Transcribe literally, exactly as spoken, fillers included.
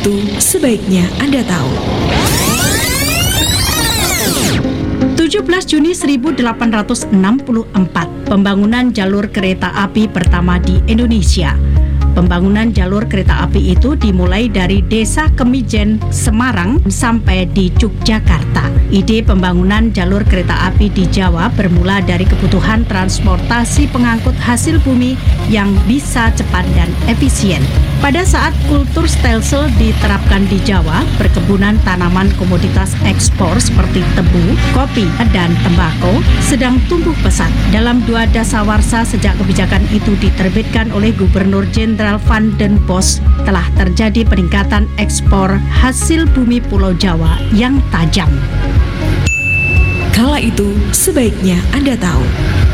itu sebaiknya Anda tahu. tujuh belas Juni seribu delapan ratus enam puluh empat, pembangunan jalur kereta api pertama di Indonesia. Pembangunan jalur kereta api itu dimulai dari Desa Kemijen, Semarang sampai di Yogyakarta. Ide pembangunan jalur kereta api di Jawa bermula dari kebutuhan transportasi pengangkut hasil bumi yang bisa cepat dan efisien. Pada saat kultur stelsel diterapkan di Jawa, perkebunan tanaman komoditas ekspor seperti tebu, kopi, dan tembakau sedang tumbuh pesat. Dalam dua dasawarsa sejak kebijakan itu diterbitkan oleh Gubernur Jenderal Van den Bosch, telah terjadi peningkatan ekspor hasil bumi Pulau Jawa yang tajam. Kala itu sebaiknya Anda tahu.